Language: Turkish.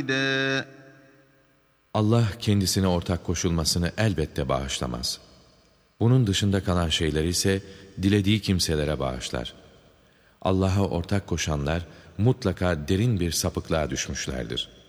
Allah kendisine ortak koşulmasını elbette bağışlamaz. Bunun dışında kalan şeyleri ise dilediği kimselere bağışlar. Allah'a ortak koşanlar mutlaka derin bir sapıklığa düşmüşlerdir.